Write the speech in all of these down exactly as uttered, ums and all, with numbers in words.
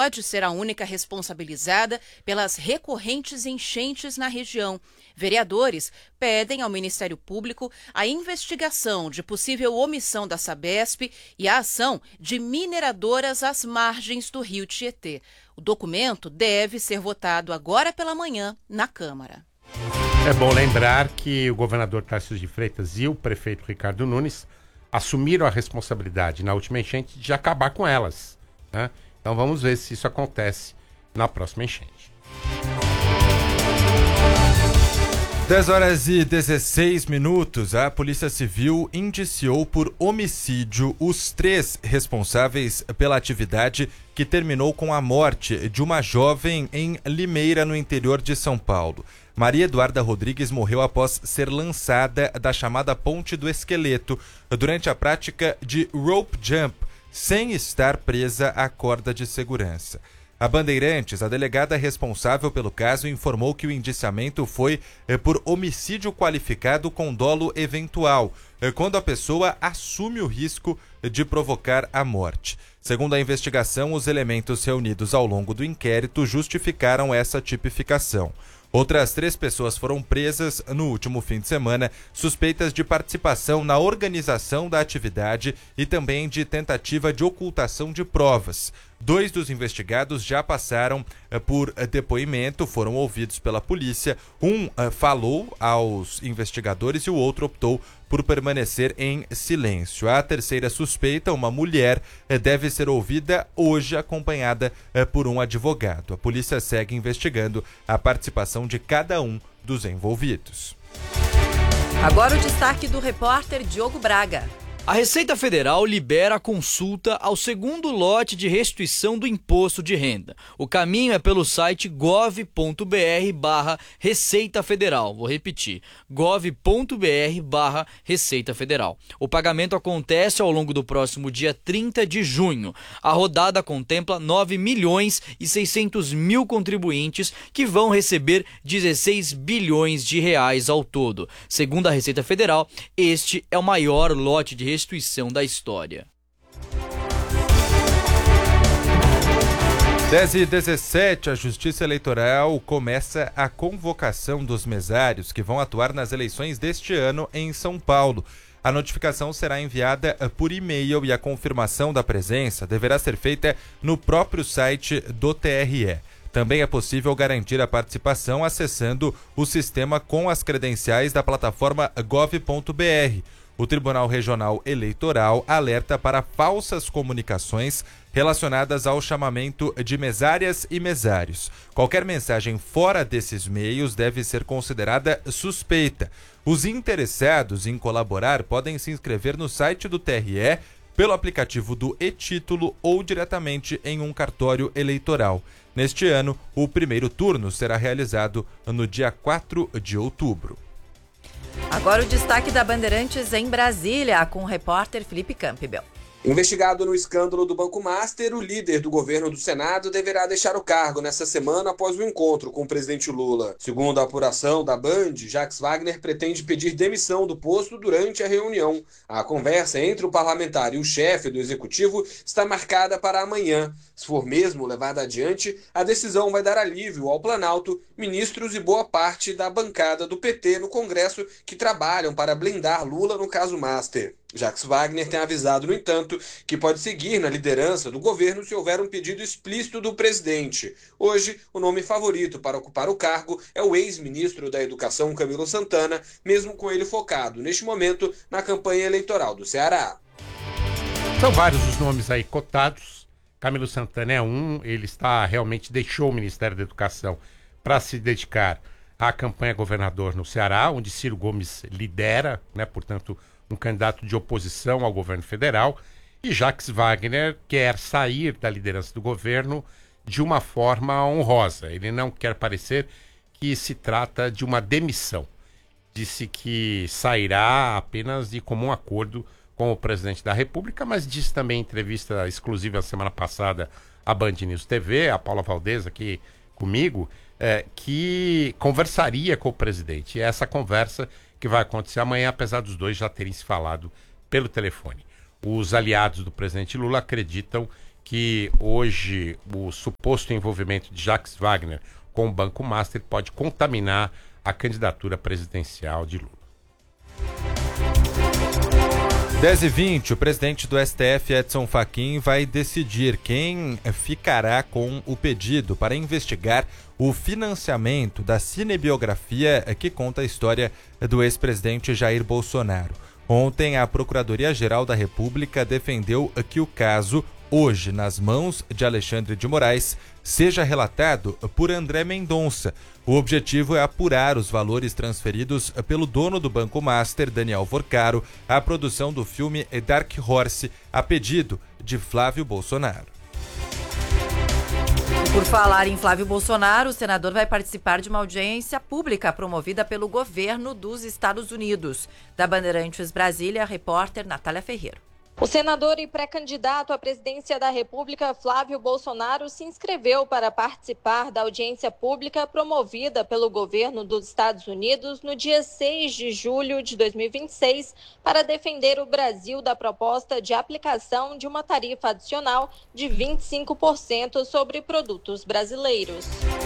pode ser a única responsabilizada pelas recorrentes enchentes na região. Vereadores pedem ao Ministério Público a investigação de possível omissão da Sabesp e a ação de mineradoras às margens do rio Tietê. O documento deve ser votado agora pela manhã na Câmara. É bom lembrar que o governador Tarcísio de Freitas e o prefeito Ricardo Nunes assumiram a responsabilidade na última enchente de acabar com elas, né? Então vamos ver se isso acontece na próxima enchente. dez horas e dezesseis minutos, a Polícia Civil indiciou por homicídio os três responsáveis pela atividade que terminou com a morte de uma jovem em Limeira, no interior de São Paulo. Maria Eduarda Rodrigues morreu após ser lançada da chamada Ponte do Esqueleto durante a prática de rope jump, sem estar presa à corda de segurança. A Bandeirantes, a delegada responsável pelo caso, informou que o indiciamento foi eh, por homicídio qualificado com dolo eventual, eh, quando a pessoa assume o risco de provocar a morte. Segundo a investigação, os elementos reunidos ao longo do inquérito justificaram essa tipificação. Outras três pessoas foram presas no último fim de semana, suspeitas de participação na organização da atividade e também de tentativa de ocultação de provas. Dois dos investigados já passaram uh, por uh, depoimento, foram ouvidos pela polícia. Um uh, falou aos investigadores e o outro optou por permanecer em silêncio. A terceira suspeita, uma mulher, uh, deve ser ouvida hoje, acompanhada uh, por um advogado. A polícia segue investigando a participação de cada um dos envolvidos. Agora o destaque do repórter Diogo Braga. A Receita Federal libera a consulta ao segundo lote de restituição do imposto de renda. O caminho é pelo site gov ponto br barra Receita Federal. Vou repetir, gov ponto br barra Receita Federal. O pagamento acontece ao longo do próximo dia trinta de junho. A rodada contempla nove milhões e seiscentos mil contribuintes que vão receber dezesseis bilhões de reais ao todo. Segundo a Receita Federal, este é o maior lote de restituição da história. dez e dezessete, a Justiça Eleitoral começa a convocação dos mesários que vão atuar nas eleições deste ano em São Paulo. A notificação será enviada por e-mail e a confirmação da presença deverá ser feita no próprio site do T R E. Também é possível garantir a participação acessando o sistema com as credenciais da plataforma gov ponto br. O Tribunal Regional Eleitoral alerta para falsas comunicações relacionadas ao chamamento de mesárias e mesários. Qualquer mensagem fora desses meios deve ser considerada suspeita. Os interessados em colaborar podem se inscrever no site do T R E, pelo aplicativo do e-Título ou diretamente em um cartório eleitoral. Neste ano, o primeiro turno será realizado no dia quatro de outubro. Agora o destaque da Bandeirantes em Brasília, com o repórter Felipe Campbell. Investigado no escândalo do Banco Master, o líder do governo do Senado deverá deixar o cargo nesta semana após o encontro com o presidente Lula. Segundo a apuração da Band, Jacques Wagner pretende pedir demissão do posto durante a reunião. A conversa entre o parlamentar e o chefe do executivo está marcada para amanhã. Se for mesmo levada adiante, a decisão vai dar alívio ao Planalto, ministros e boa parte da bancada do P T no Congresso que trabalham para blindar Lula no caso Master. Jacques Wagner tem avisado, no entanto, que pode seguir na liderança do governo se houver um pedido explícito do presidente. Hoje, o nome favorito para ocupar o cargo é o ex-ministro da Educação, Camilo Santana, mesmo com ele focado, neste momento, na campanha eleitoral do Ceará. São vários os nomes aí cotados. Camilo Santana é um, ele está realmente deixou o Ministério da Educação para se dedicar à campanha governador no Ceará, onde Ciro Gomes lidera, né, portanto, um candidato de oposição ao governo federal, e Jacques Wagner quer sair da liderança do governo de uma forma honrosa. Ele não quer parecer que se trata de uma demissão. Disse que sairá apenas de comum acordo com o presidente da República, mas disse também em entrevista exclusiva a semana passada à Band News T V, a Paula Valdez aqui comigo, é, que conversaria com o presidente. E é essa conversa que vai acontecer amanhã, apesar dos dois já terem se falado pelo telefone. Os aliados do presidente Lula acreditam que hoje o suposto envolvimento de Jacques Wagner com o Banco Master pode contaminar a candidatura presidencial de Lula. dez e vinte, o presidente do S T F, Edson Fachin, vai decidir quem ficará com o pedido para investigar o financiamento da cinebiografia que conta a história do ex-presidente Jair Bolsonaro. Ontem, a Procuradoria-Geral da República defendeu que o caso, hoje nas mãos de Alexandre de Moraes, seja relatado por André Mendonça. O objetivo é apurar os valores transferidos pelo dono do Banco Master, Daniel Vorcaro, à produção do filme Dark Horse, a pedido de Flávio Bolsonaro. Por falar em Flávio Bolsonaro, o senador vai participar de uma audiência pública promovida pelo governo dos Estados Unidos. Da Bandeirantes Brasília, a repórter Natália Ferreira. O senador e pré-candidato à presidência da República, Flávio Bolsonaro, se inscreveu para participar da audiência pública promovida pelo governo dos Estados Unidos no dia seis de julho de dois mil e vinte e seis para defender o Brasil da proposta de aplicação de uma tarifa adicional de vinte e cinco por cento sobre produtos brasileiros.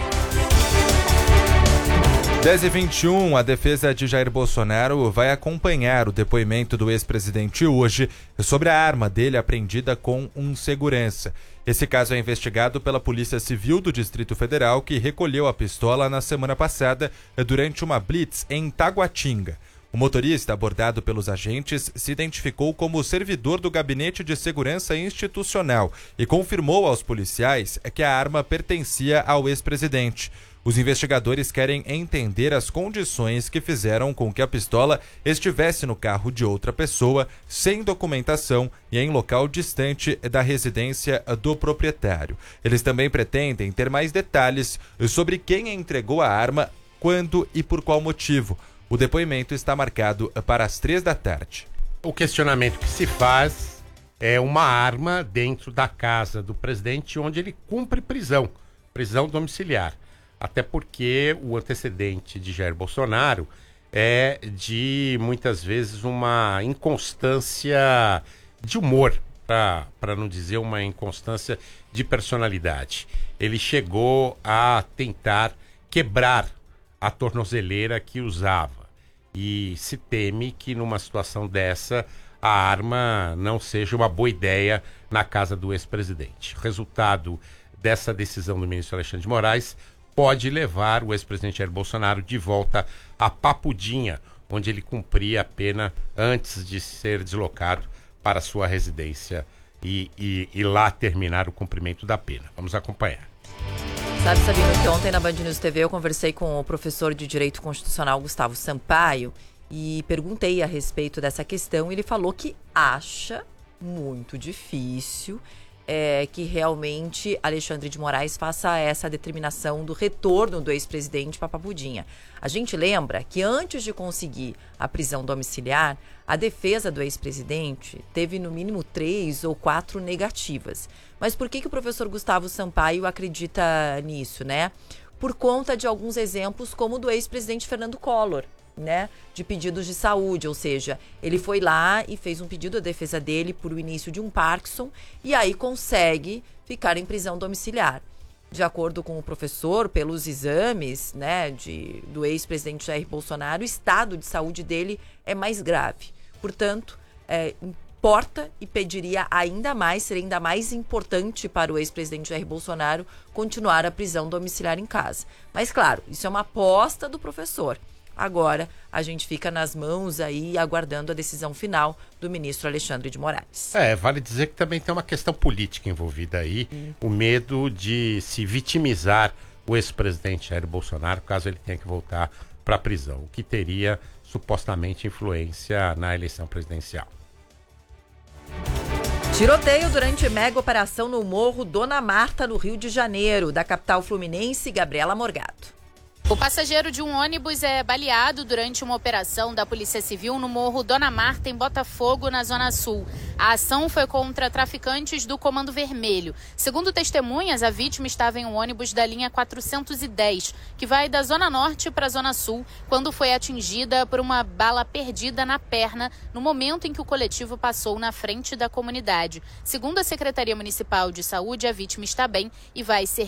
dez e vinte e um, a defesa de Jair Bolsonaro vai acompanhar o depoimento do ex-presidente hoje sobre a arma dele apreendida com um segurança. Esse caso é investigado pela Polícia Civil do Distrito Federal, que recolheu a pistola na semana passada durante uma blitz em Taguatinga. O motorista, abordado pelos agentes, se identificou como servidor do Gabinete de Segurança Institucional e confirmou aos policiais que a arma pertencia ao ex-presidente. Os investigadores querem entender as condições que fizeram com que a pistola estivesse no carro de outra pessoa, sem documentação e em local distante da residência do proprietário. Eles também pretendem ter mais detalhes sobre quem entregou a arma, quando e por qual motivo. O depoimento está marcado para as três da tarde. O questionamento que se faz é uma arma dentro da casa do presidente, onde ele cumpre prisão, prisão domiciliar. Até porque o antecedente de Jair Bolsonaro é de, muitas vezes, uma inconstância de humor, para não dizer uma inconstância de personalidade. Ele chegou a tentar quebrar a tornozeleira que usava. E se teme que numa situação dessa a arma não seja uma boa ideia na casa do ex-presidente. Resultado dessa decisão do ministro Alexandre de Moraes pode levar o ex-presidente Jair Bolsonaro de volta a Papudinha, onde ele cumpria a pena antes de ser deslocado para sua residência e, e, e lá terminar o cumprimento da pena. Vamos acompanhar. Sabe, Sabino, que ontem na Band News T V eu conversei com o professor de Direito Constitucional Gustavo Sampaio e perguntei a respeito dessa questão. Ele falou que acha muito difícil é, que realmente Alexandre de Moraes faça essa determinação do retorno do ex-presidente para Papudinha. A gente lembra que antes de conseguir a prisão domiciliar, a defesa do ex-presidente teve no mínimo três ou quatro negativas. Mas por que, que o professor Gustavo Sampaio acredita nisso, né? Por conta de alguns exemplos, como o do ex-presidente Fernando Collor, né? De pedidos de saúde, ou seja, ele foi lá e fez um pedido à defesa dele por o início de um Parkinson e aí consegue ficar em prisão domiciliar. De acordo com o professor, pelos exames, né, de, do ex-presidente Jair Bolsonaro, o estado de saúde dele é mais grave. Portanto, é, importa e pediria ainda mais, seria ainda mais importante para o ex-presidente Jair Bolsonaro continuar a prisão domiciliar em casa. Mas, claro, isso é uma aposta do professor. Agora, a gente fica nas mãos aí, aguardando a decisão final do ministro Alexandre de Moraes. É, vale dizer que também tem uma questão política envolvida aí, hum. o medo de se vitimizar o ex-presidente Jair Bolsonaro, caso ele tenha que voltar para a prisão, o que teria supostamente influência na eleição presidencial. Tiroteio durante mega operação no Morro Dona Marta, no Rio de Janeiro. Da capital fluminense, Gabriela Morgado. O passageiro de um ônibus é baleado durante uma operação da Polícia Civil no Morro Dona Marta, em Botafogo, na Zona Sul. A ação foi contra traficantes do Comando Vermelho. Segundo testemunhas, a vítima estava em um ônibus da linha quatrocentos e dez, que vai da Zona Norte para a Zona Sul, quando foi atingida por uma bala perdida na perna no momento em que o coletivo passou na frente da comunidade. Segundo a Secretaria Municipal de Saúde, a vítima está bem e vai ser